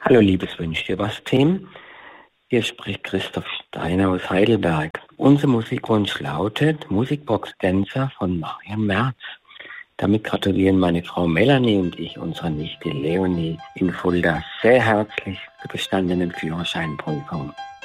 Hallo liebes Wünsch dir was Team, hier spricht Christoph Steiner aus Heidelberg. Unser Musikwunsch lautet Musikbox Dancer von Marian Merz. Damit gratulieren meine Frau Melanie und ich unserer Nichte Leonie in Fulda sehr herzlich zur bestandenen Führerscheinprüfung.